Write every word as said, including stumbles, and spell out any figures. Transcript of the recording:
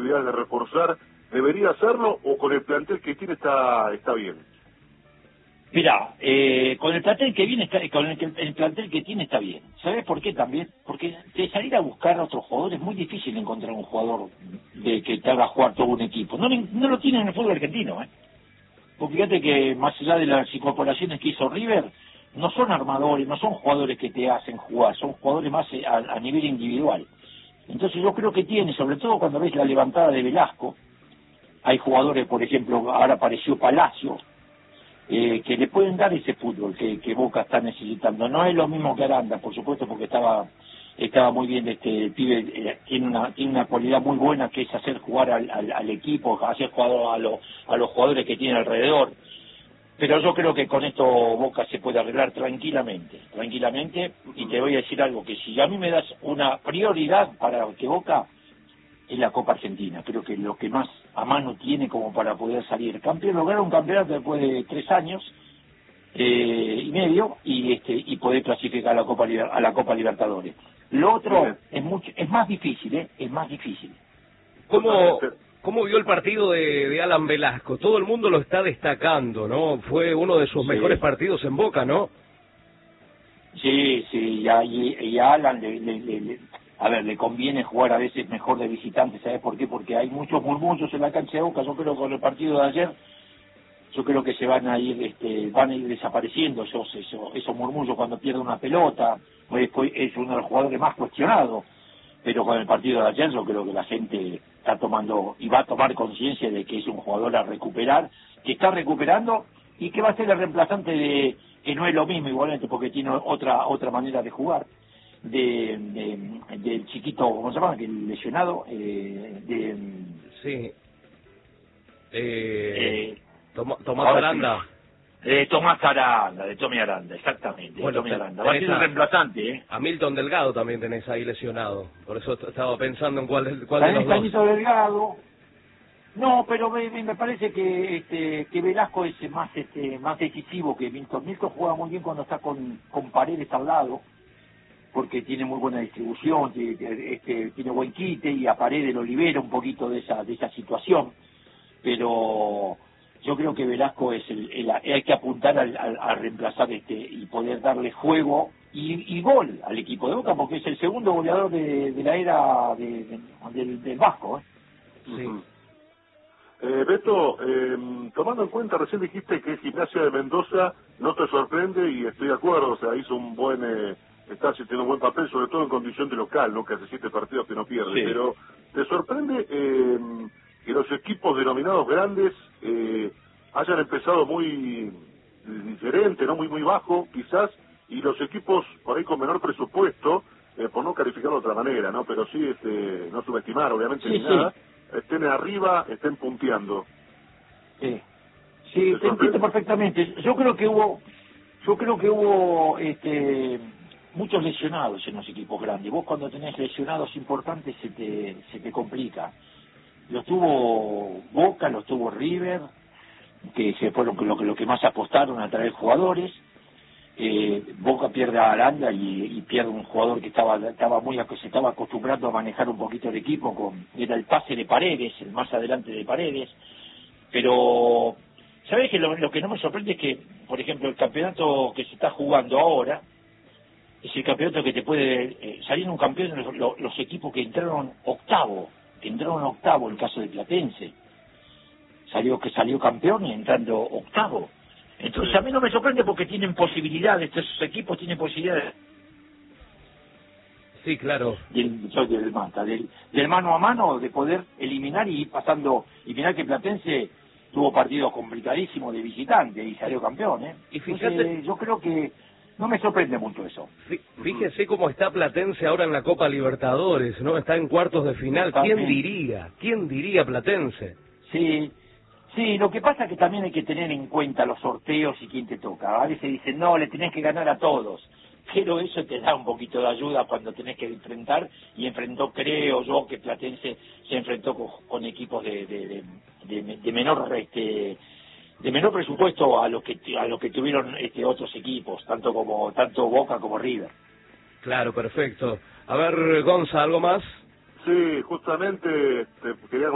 posibilidades de reforzar, ¿debería hacerlo o con el plantel que tiene está está bien? Mirá, eh, con el plantel que viene está, con el, el plantel que tiene está bien. ¿Sabes por qué también? Porque de salir a buscar a otros jugadores es muy difícil encontrar un jugador de que te haga jugar todo un equipo. No, no lo tienen en el fútbol argentino, ¿eh? Porque fíjate que más allá de las incorporaciones que hizo River, no son armadores, no son jugadores que te hacen jugar, son jugadores más a, a nivel individual. Entonces yo creo que tiene, sobre todo cuando ves la levantada de Velasco, hay jugadores, por ejemplo, ahora apareció Palacio, Eh, que le pueden dar ese fútbol que, que Boca está necesitando. No es lo mismo que Aranda, por supuesto, porque estaba estaba muy bien, este el pibe eh, tiene una tiene una cualidad muy buena que es hacer jugar al, al, al equipo, hacer jugar a, lo, a los jugadores que tiene alrededor. Pero yo creo que con esto Boca se puede arreglar tranquilamente, tranquilamente, y te voy a decir algo, que si a mí me das una prioridad para que Boca, es la Copa Argentina. Creo que lo que más a mano tiene como para poder salir campeón, lograr un campeonato después de tres años eh, y medio y este y poder clasificar a la Copa a la Copa Libertadores. Lo otro es mucho es más difícil, ¿eh? Es más difícil. ¿Cómo, cómo vio el partido de, de Alan Velasco? Todo el mundo lo está destacando, ¿no? Fue uno de sus sí. mejores partidos en Boca, ¿no? Sí, sí, y a, y, y a Alan le, le, le, le a ver, le conviene jugar a veces mejor de visitante, ¿sabes por qué? Porque hay muchos murmullos en la cancha de Boca. Yo creo que con el partido de ayer, yo creo que se van a ir, este, van a ir desapareciendo esos, esos, esos murmullos cuando pierde una pelota. Después es uno de los jugadores más cuestionados, pero con el partido de ayer yo creo que la gente está tomando y va a tomar conciencia de que es un jugador a recuperar, que está recuperando y que va a ser el reemplazante de, que no es lo mismo igualmente porque tiene otra otra manera de jugar. De, de del chiquito, ¿cómo se llama? El lesionado, eh, de... Sí. Eh, eh, Tom, Tomás Aranda. De Tomás Aranda, de Tommy Aranda, exactamente. Bueno, Tommy Aranda. Va a ser el reemplazante, ¿eh? A Milton Delgado también tenés ahí lesionado. Por eso estaba pensando en cuál, cuál de los dos. Milton Delgado. No, pero me, me parece que este que Velasco es más este más decisivo que Milton. Milton juega muy bien cuando está con, con Paredes al lado, porque tiene muy buena distribución, tiene, este, tiene buen quite y a Paredes lo libera un poquito de esa de esa situación, pero yo creo que Velasco es el, el hay que apuntar al, al, a reemplazar este y poder darle juego y, y gol al equipo de Boca, porque es el segundo goleador de, de la era de, de, del, del Vasco, ¿eh? Sí. Uh-huh. Eh, Beto, eh, tomando en cuenta, recién dijiste que Gimnasia de Mendoza no te sorprende y estoy de acuerdo, o sea, hizo un buen... Eh, está haciendo un buen papel, sobre todo en condición de local, ¿no? Que hace siete partidos que no pierde. Sí. Pero, ¿te sorprende eh, que los equipos denominados grandes eh, hayan empezado muy diferente, ¿no? Muy, muy bajo, quizás, y los equipos por ahí con menor presupuesto, eh, por no calificarlo de otra manera, ¿no? Pero sí, este, no subestimar, obviamente, sí, ni sí. nada, estén arriba, estén punteando. Sí, sí, te entiendo perfectamente. Yo creo que hubo, yo creo que hubo, este... muchos lesionados en los equipos grandes. Vos cuando tenés lesionados importantes se te se te complica. Los tuvo Boca, los tuvo River, que se fue lo, lo, lo que más apostaron a traer jugadores. Eh, Boca pierde a Aranda y, y pierde un jugador que estaba estaba muy que se estaba acostumbrando a manejar un poquito el equipo, con era el pase de Paredes, el más adelante de Paredes. Pero ¿sabés que lo, lo que no me sorprende es que, por ejemplo, el campeonato que se está jugando ahora es el campeonato que te puede eh, salir un campeón los, los, los equipos que entraron octavo, que entraron octavo, el caso de Platense, salió que salió campeón y entrando octavo. Entonces a mí no me sorprende porque tienen posibilidades, estos equipos tienen posibilidades. Sí, claro. Del, del, manta, del, del mano a mano, de poder eliminar y ir pasando, y mirar que Platense tuvo partidos complicadísimos de visitante y salió campeón, ¿eh? Y fíjate, entonces, yo creo que no me sorprende mucho eso. Fíjese cómo está Platense ahora en la Copa Libertadores, ¿no? Está en cuartos de final. ¿Quién diría? ¿Quién diría Platense? Sí, sí, lo que pasa es que también hay que tener en cuenta los sorteos y quién te toca. A veces dicen, no, le tenés que ganar a todos. Pero eso te da un poquito de ayuda cuando tenés que enfrentar, y enfrentó, creo yo, que Platense se enfrentó con, con equipos de, de, de, de, de menor... este de menor presupuesto a los que a los que tuvieron este otros equipos, tanto como tanto Boca como River. Claro, perfecto. A ver, Gonza, ¿algo más? Sí, justamente te quería